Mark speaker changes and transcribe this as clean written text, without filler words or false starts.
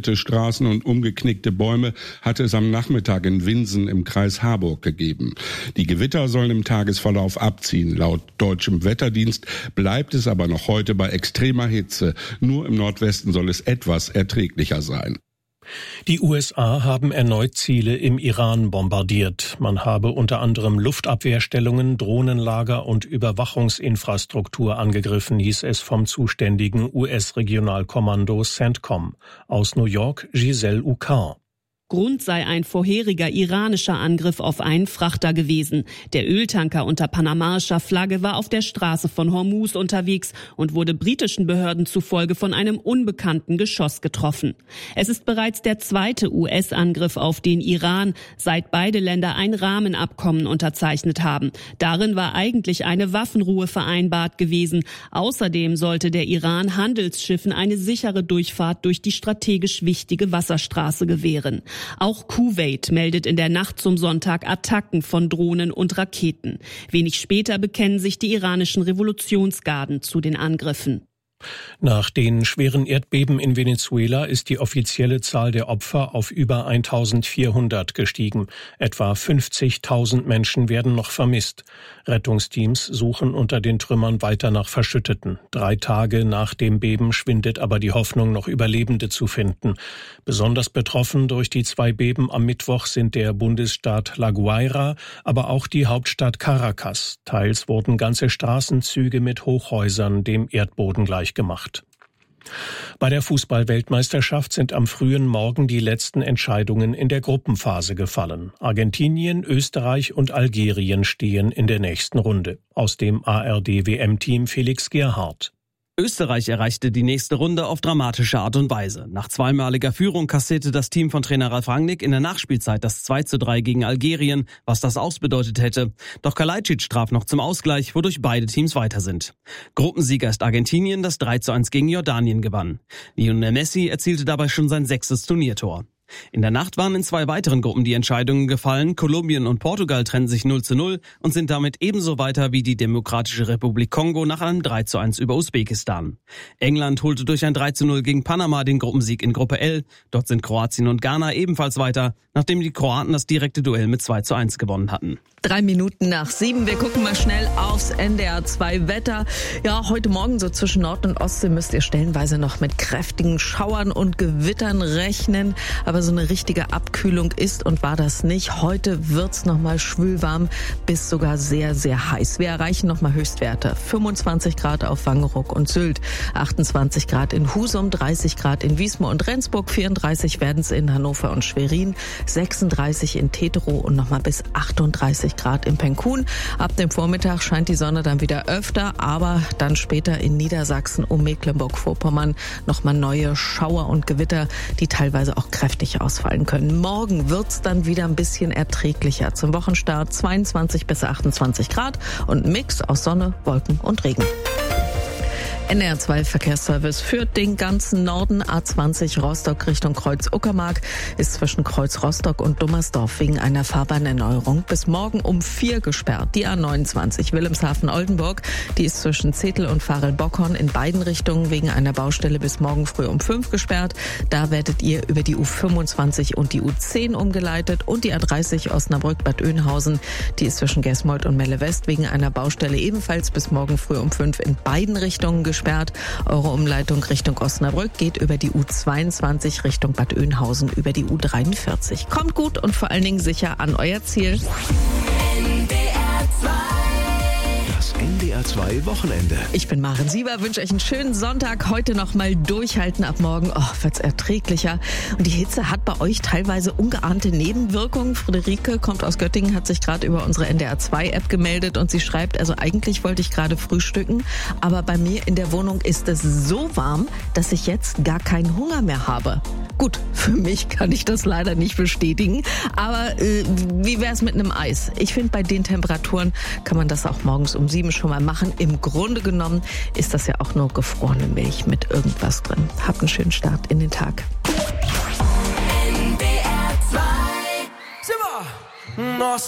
Speaker 1: verwitterte Straßen und umgeknickte Bäume hatte es am Nachmittag in Winsen im Kreis Harburg gegeben. Die Gewitter sollen im Tagesverlauf abziehen. Laut deutschem Wetterdienst bleibt es aber noch heute bei extremer Hitze. Nur im Nordwesten soll es etwas erträglicher sein.
Speaker 2: Die USA haben erneut Ziele im Iran bombardiert. Man habe unter anderem Luftabwehrstellungen, Drohnenlager und Überwachungsinfrastruktur angegriffen, hieß es vom zuständigen US-Regionalkommando CENTCOM. Aus New York Giselle Ukar.
Speaker 3: Grund sei ein vorheriger iranischer Angriff auf einen Frachter gewesen. Der Öltanker unter panamaischer Flagge war auf der Straße von Hormuz unterwegs und wurde britischen Behörden zufolge von einem unbekannten Geschoss getroffen. Es ist bereits der zweite US-Angriff auf den Iran, seit beide Länder ein Rahmenabkommen unterzeichnet haben. Darin war eigentlich eine Waffenruhe vereinbart gewesen. Außerdem sollte der Iran Handelsschiffen eine sichere Durchfahrt durch die strategisch wichtige Wasserstraße gewähren. Auch Kuwait meldet in der Nacht zum Sonntag Attacken von Drohnen und Raketen. Wenig später bekennen sich die iranischen Revolutionsgarden zu den Angriffen.
Speaker 2: Nach den schweren Erdbeben in Venezuela ist die offizielle Zahl der Opfer auf über 1400 gestiegen. Etwa 50.000 Menschen werden noch vermisst. Rettungsteams suchen unter den Trümmern weiter nach Verschütteten. 3 Tage nach dem Beben schwindet aber die Hoffnung, noch Überlebende zu finden. Besonders betroffen durch die 2 Beben am Mittwoch sind der Bundesstaat La Guaira, aber auch die Hauptstadt Caracas. Teils wurden ganze Straßenzüge mit Hochhäusern dem Erdboden gleichgemacht. Bei der Fußball-Weltmeisterschaft sind am frühen Morgen die letzten Entscheidungen in der Gruppenphase gefallen. Argentinien, Österreich und Algerien stehen in der nächsten Runde. Aus dem ARD-WM-Team Felix Gerhardt.
Speaker 4: Österreich erreichte die nächste Runde auf dramatische Art und Weise. Nach zweimaliger Führung kassierte das Team von Trainer Ralf Rangnick in der Nachspielzeit das 2:3 gegen Algerien, was das ausbedeutet hätte. Doch Kalajdzic traf noch zum Ausgleich, wodurch beide Teams weiter sind. Gruppensieger ist Argentinien, das 3:1 gegen Jordanien gewann. Lionel Messi erzielte dabei schon sein 6. Turniertor. In der Nacht waren in 2 weiteren Gruppen die Entscheidungen gefallen. Kolumbien und Portugal trennen sich 0:0 und sind damit ebenso weiter wie die Demokratische Republik Kongo nach einem 3:1 über Usbekistan. England holte durch ein 3:0 gegen Panama den Gruppensieg in Gruppe L. Dort sind Kroatien und Ghana ebenfalls weiter, nachdem die Kroaten das direkte Duell mit 2:1 gewonnen hatten.
Speaker 5: 3 Minuten nach 7. Wir gucken mal schnell aufs NDR 2 Wetter. Ja, heute Morgen so zwischen Nord- und Ostsee müsst ihr stellenweise noch mit kräftigen Schauern und Gewittern rechnen. Aber so eine richtige Abkühlung ist und war das nicht. Heute wird's nochmal schwülwarm bis sogar sehr, sehr heiß. Wir erreichen nochmal Höchstwerte. 25 Grad auf Wangeroog und Sylt, 28 Grad in Husum, 30 Grad in Wismar und Rendsburg, 34 werden es in Hannover und Schwerin, 36 in Teterow und nochmal bis 38 Grad in Penkun. Ab dem Vormittag scheint die Sonne dann wieder öfter, aber dann später in Niedersachsen um Mecklenburg-Vorpommern nochmal neue Schauer und Gewitter, die teilweise auch kräftig ausfallen können. Morgen wird's dann wieder ein bisschen erträglicher. Zum Wochenstart 22 bis 28 Grad und ein Mix aus Sonne, Wolken und Regen. NDR 2 Verkehrsservice führt den ganzen Norden. A20 Rostock Richtung Kreuz-Uckermark ist zwischen Kreuz-Rostock und Dummersdorf wegen einer Fahrbahnerneuerung bis morgen um 4 gesperrt. Die A29 Wilhelmshaven-Oldenburg, die ist zwischen Zetel und Varel-Bockhorn in beiden Richtungen wegen einer Baustelle bis morgen früh um 5 gesperrt. Da werdet ihr über die U25 und die U10 umgeleitet und die A30 Osnabrück-Bad Oeynhausen, die ist zwischen Gesmold und Melle West wegen einer Baustelle ebenfalls bis morgen früh um 5 in beiden Richtungen gesperrt. Eure Umleitung Richtung Osnabrück geht über die U22 Richtung Bad Oeynhausen über die U43. Kommt gut und vor allen Dingen sicher an euer Ziel.
Speaker 6: Das NDR 2 Wochenende.
Speaker 5: Ich bin Maren Sieber, wünsche euch einen schönen Sonntag. Heute noch mal durchhalten, ab morgen wird's erträglicher. Und die Hitze hat bei euch teilweise ungeahnte Nebenwirkungen. Friederike kommt aus Göttingen, hat sich gerade über unsere NDR 2 App gemeldet und sie schreibt, also eigentlich wollte ich gerade frühstücken, aber bei mir in der Wohnung ist es so warm, dass ich jetzt gar keinen Hunger mehr habe. Gut, für mich kann ich das leider nicht bestätigen, aber wie wär's mit einem Eis? Ich finde, bei den Temperaturen kann man das auch morgens um 7 schon mal machen. Im Grunde genommen ist das ja auch nur gefrorene Milch mit irgendwas drin. Habt einen schönen Start in den Tag.
Speaker 7: NDR 2.